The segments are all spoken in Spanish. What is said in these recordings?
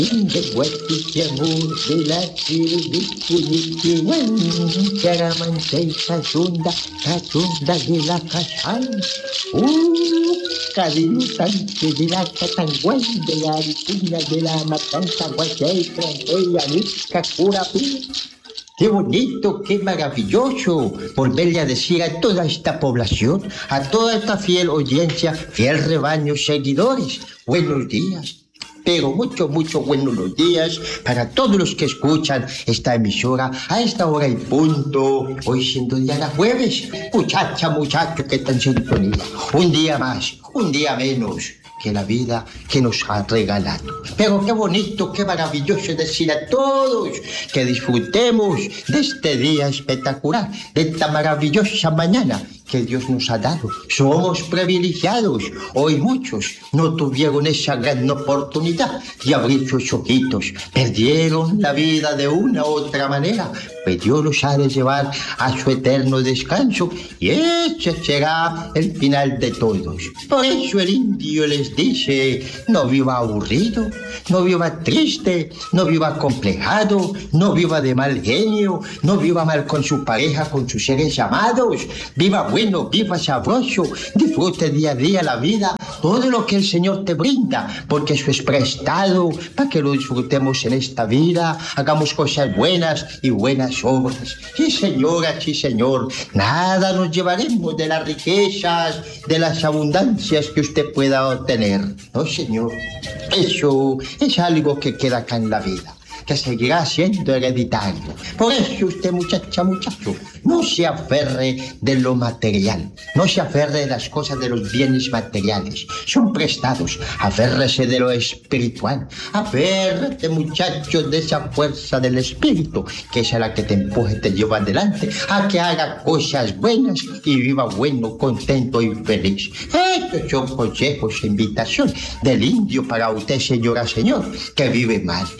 de guatiti amor de la chiribiquiniquiwan, charamantay cachunda de la casal. Cadilutante de la catanguay, de la harina de la matanza, guayay, tranquila, rica, curapi. Qué bonito, qué maravilloso volverle a decir a toda esta población, a toda esta fiel audiencia, fiel rebaño, seguidores, buenos días. Pero mucho buenos días para todos los que escuchan esta emisora a esta hora y punto. Hoy siendo día de jueves, muchacho que está en sintonía. Un día más, un día menos que la vida que nos ha regalado. Pero qué bonito, qué maravilloso decir a todos que disfrutemos de este día espectacular, de esta maravillosa mañana que Dios nos ha dado. Somos privilegiados. Hoy muchos no tuvieron esa gran oportunidad de abrir sus ojitos. Perdieron la vida de una u otra manera. Pues Dios los ha de llevar a su eterno descanso y ese será el final de todos. Por eso el indio les dice, no viva aburrido, no viva triste, no viva acomplejado, no viva de mal genio, no viva mal con su pareja, con sus seres amados. Viva bueno, viva sabroso, disfrute día a día la vida, todo lo que el Señor te brinda, porque eso es prestado para que lo disfrutemos en esta vida, hagamos cosas buenas y buenas obras. Sí, señora, sí, señor, nada nos llevaremos de las riquezas, de las abundancias que usted pueda obtener. No, señor, eso es algo que queda acá en la vida, que seguirá siendo hereditario. Por eso usted, muchacho, no se aferre de lo material, no se aferre de las cosas de los bienes materiales, son prestados. Aférrese de lo espiritual, aférrate, muchacho, de esa fuerza del espíritu, que es la que te empuje, te lleva adelante, a que haga cosas buenas y viva bueno, contento y feliz. Estos son consejos e invitación del indio para usted, señora, señor, que vive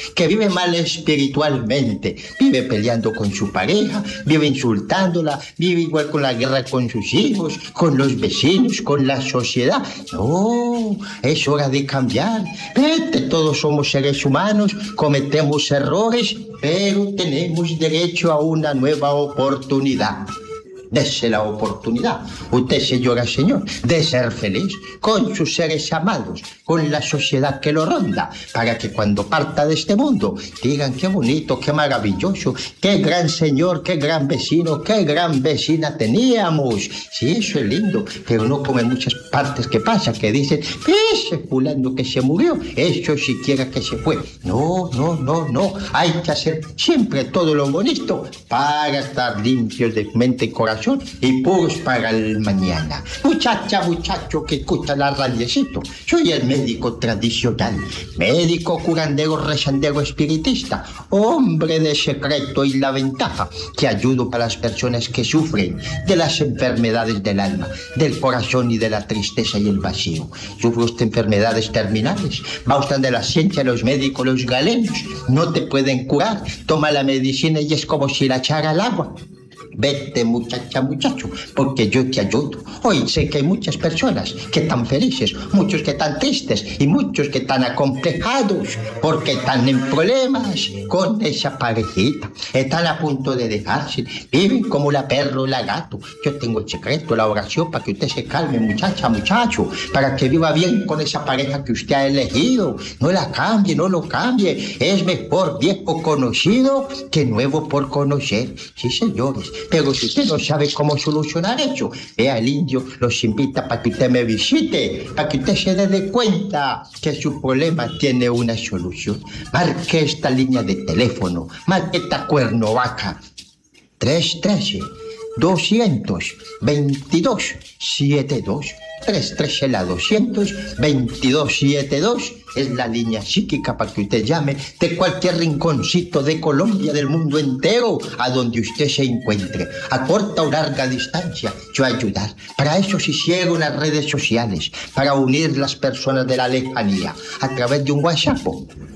mal espiritualmente, vive peleando con su pareja, vive insultándola, vive igual con la guerra con sus hijos, con los vecinos, con la sociedad. No, es hora de cambiar. Vete, todos somos seres humanos, cometemos errores, pero tenemos derecho a una nueva oportunidad. Dese la oportunidad, usted, señora, señor, de ser feliz con sus seres amados, con la sociedad que lo ronda, para que cuando parta de este mundo digan qué bonito, qué maravilloso, qué gran señor, qué gran vecino, qué gran vecina teníamos. Sí, eso es lindo, pero no como en muchas partes que pasa, que dicen, ese fulano que se murió, eso siquiera que se fue. No, hay que hacer siempre todo lo bonito para estar limpios de mente y corazón y puros para el mañana. Muchacho que escucha la radiecito, soy el médico tradicional, médico curandero, rezandero, espiritista, hombre de secreto y la ventaja, que ayudo para las personas que sufren de las enfermedades del alma, del corazón y de la tristeza y el vacío. Sufre usted enfermedades terminales, va usted de la ciencia, los médicos, los galenos, no te pueden curar, toma la medicina y es como si la echara al agua. Vete, muchacho, porque yo te ayudo. Hoy sé que hay muchas personas que están felices, muchos que están tristes y muchos que están acomplejados porque están en problemas con esa parejita. Están a punto de dejarse, viven como la perro o la gato. Yo tengo el secreto, la oración para que usted se calme, muchacho, para que viva bien con esa pareja que usted ha elegido. No la cambie, no lo cambie. Es mejor viejo conocido que nuevo por conocer. Sí, señores. Pero si usted no sabe cómo solucionar eso, vea, el indio los invita para que usted me visite, para que usted se dé cuenta que su problema tiene una solución. Marque esta línea de teléfono, marque esta Cuernavaca, 313-222-72. 313-222-72 es la línea psíquica para que usted llame de cualquier rinconcito de Colombia, del mundo entero, a donde usted se encuentre, a corta o larga distancia. Yo ayudar. Para eso se hicieron las redes sociales, para unir las personas de la lejanía a través de un WhatsApp.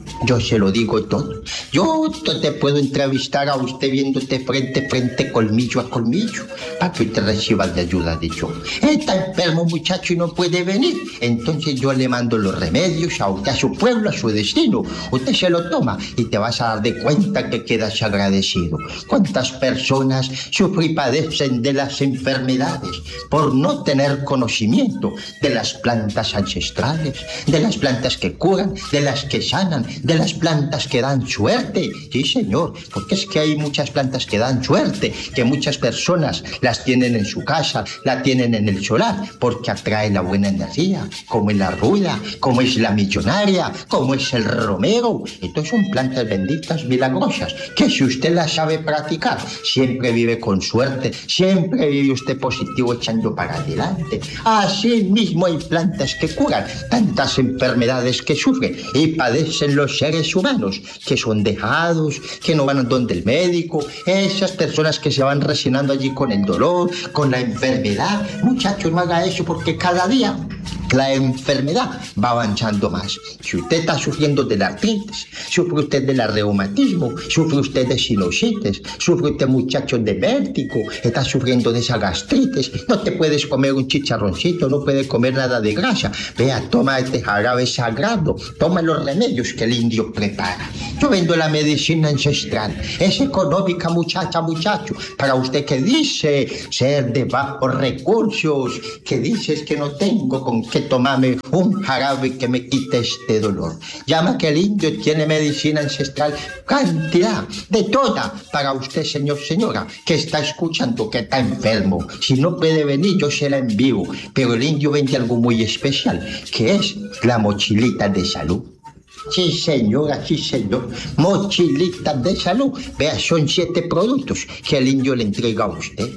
Yo se lo digo todo. Yo te puedo entrevistar a usted viéndote frente a frente, colmillo a colmillo, para que usted reciba de ayuda de yo. Está enfermo, muchacho, y no puede venir. Entonces yo le mando los remedios a usted, a su pueblo, a su destino. Usted se lo toma y te vas a dar de cuenta que quedas agradecido. ¿Cuántas personas sufren y padecen de las enfermedades por no tener conocimiento de las plantas ancestrales, de las plantas que curan, de las que sanan, de las plantas que dan suerte? Sí, señor, porque es que hay muchas plantas que dan suerte, que muchas personas las tienen en su casa, la tienen en el solar, porque atrae la buena energía, como es la ruda, como es la millonaria, como es el romero. Entonces son plantas benditas, milagrosas, que si usted las sabe practicar, siempre vive con suerte, siempre vive usted positivo echando para adelante. Así mismo hay plantas que curan tantas enfermedades que sufren y padecen los seres humanos, que son dejados, que no van donde el médico, esas personas que se van resignando allí con el dolor, con la enfermedad. Muchachos, no haga eso, porque cada día la enfermedad va avanzando más. Si usted está sufriendo de la artritis, sufre usted del reumatismo, sufre usted de sinusitis, sufre usted, muchacho, de vértigo, está sufriendo de esa gastritis, no te puedes comer un chicharroncito, no puedes comer nada de grasa. Vea, toma este jarabe sagrado, toma los remedios que el indio prepara. Yo vendo la medicina ancestral, es económica, muchacho, para usted que dice ser de bajos recursos, que dices que no tengo con qué tomarme un jarabe que me quite este dolor. Llama que el indio tiene medicina ancestral, cantidad de toda para usted, señor, señora, que está escuchando, que está enfermo. Si no puede venir, yo se la envío, pero el indio vende algo muy especial, que es la mochilita de salud. Sí, señora, sí, señor. Mochilita de salud. Vea, son 7 productos que el indio le entrega a usted.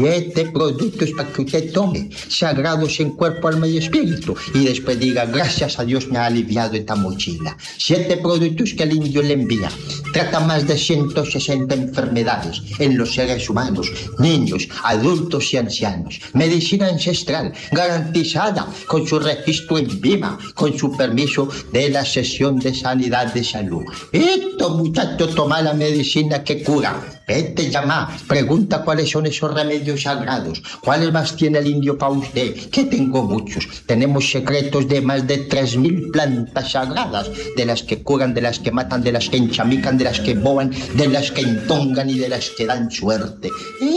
7 productos para que usted tome, sagrados en cuerpo, alma y espíritu. Y después diga, gracias a Dios me ha aliviado esta mochila. 7 productos que el indio le envía. Trata más de 160 enfermedades en los seres humanos, niños, adultos y ancianos. Medicina ancestral, garantizada, con su registro en viva, con su permiso de la sesión de sanidad de salud. Esto, muchacho, toma la medicina que cura. Vete, llama, pregunta cuáles son esos remedios sagrados, cuáles más tiene el indio para usted, que tengo muchos. Tenemos secretos de más de 3.000 plantas sagradas, de las que curan, de las que matan, de las que enchamican, de las que boban, de las que entongan y de las que dan suerte.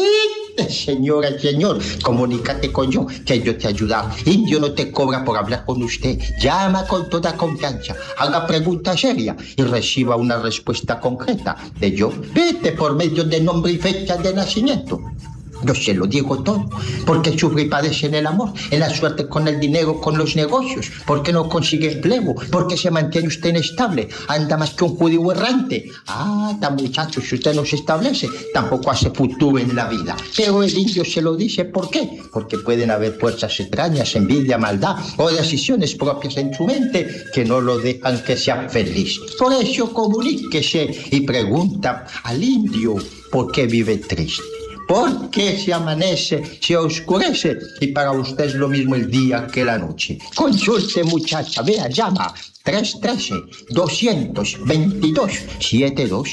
Señora, señor, comunícate con yo, que yo te ayudaré. Indio no te cobra por hablar con usted. Llama con toda confianza, haga pregunta seria y reciba una respuesta concreta de yo. Vete por medio de nombre y fecha de nacimiento. Yo se lo digo todo, porque sufre y padece en el amor, en la suerte, con el dinero, con los negocios, porque no consigue empleo, porque se mantiene usted inestable, anda más que un judío errante. Tan muchacho, si usted no se establece, tampoco hace futuro en la vida. Pero el indio se lo dice, ¿por qué? Porque pueden haber fuerzas extrañas, envidia, maldad o decisiones propias en su mente que no lo dejan que sea feliz. Por eso comuníquese y pregunta al indio por qué vive triste. Porque se amanece, se oscurece y para usted es lo mismo el día que la noche. Consulte, muchacha, vea, llama 313-222-72.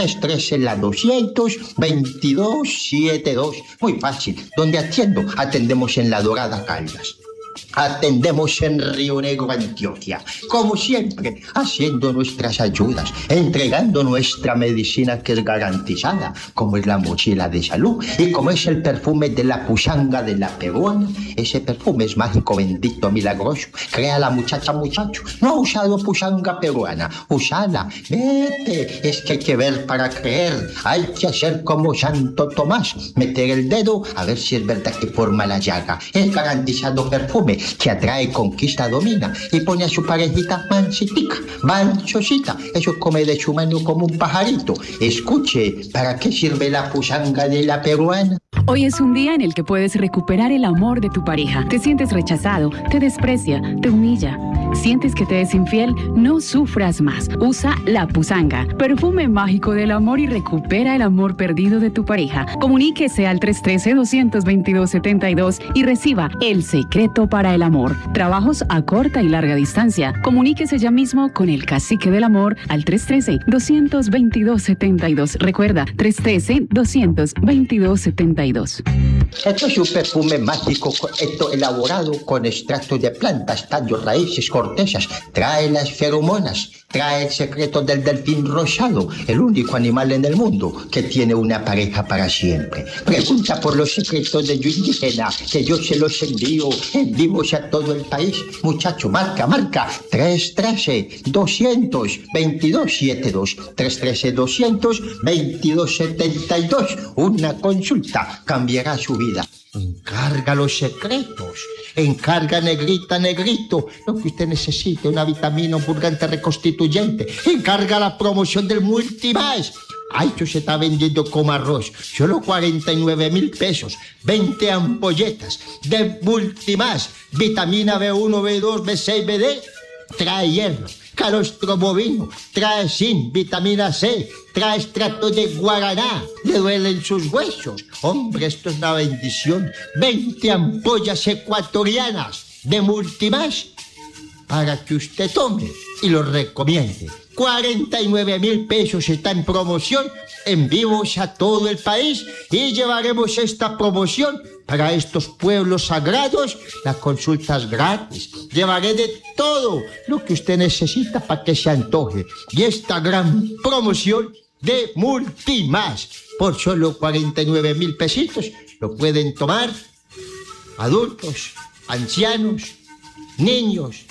313-222-72. Muy fácil. ¿Dónde atiendo? Atendemos en La Dorada, Caldas. Atendemos en Río Negro, Antioquia, como siempre, haciendo nuestras ayudas, entregando nuestra medicina que es garantizada, como es la mochila de salud y como es el perfume de la puchanga de la peruana. Ese perfume es mágico, bendito, milagroso. Crea la muchacho, no ha usado puchanga peruana, usala. Vete, es que hay que ver para creer, hay que hacer como Santo Tomás, meter el dedo a ver si es verdad que forma la llaga. El garantizado perfume que atrae, conquista, domina y pone a su parejita mansitica, manchosita. Eso come de su mano como un pajarito. Escuche, ¿para qué sirve la puchanga de la peruana? Hoy es un día en el que puedes recuperar el amor de tu pareja. Te sientes rechazado, te desprecia, te humilla. ¿Sientes que te es infiel? No sufras más. Usa La Pusanga, perfume mágico del amor, y recupera el amor perdido de tu pareja. Comuníquese al 313-222-72 y reciba El Secreto para el Amor. Trabajos a corta y larga distancia. Comuníquese ya mismo con el Cacique del Amor al 313-222-72. Recuerda, 313-222-72. Esto es un perfume mágico, esto elaborado con extractos de plantas, tallos, raíces, cortezas. Trae las feromonas, trae el secreto del delfín rosado, el único animal en el mundo que tiene una pareja para siempre. Pregunta por los secretos de yo indígena, que yo se los envío en vivos a todo el país. Muchacho, marca, 313-222-72. 313-222-72. Una consulta cambiará su vida. Encarga los secretos. Encarga, negrita, negrito, lo que usted necesite, una vitamina, un purgante reconstituyente. Encarga la promoción del Multimás. Ay, esto se está vendiendo como arroz. Solo 49,000 pesos. 20 ampolletas de Multimás. Vitamina B1, B2, B6, BD. Trae hierro, calostro bovino, trae zinc, vitamina C, trae extracto de guaraná. Le duelen sus huesos. Hombre, esto es una bendición. 20 ampollas ecuatorianas de Multimás para que usted tome y lo recomiende. 49,000 pesos, está en promoción, en vivos a todo el país, y llevaremos esta promoción para estos pueblos sagrados, las consultas gratis. Llevaré de todo lo que usted necesita para que se antoje. Y esta gran promoción de Multimás, por solo 49,000 pesitos, lo pueden tomar adultos, ancianos, niños,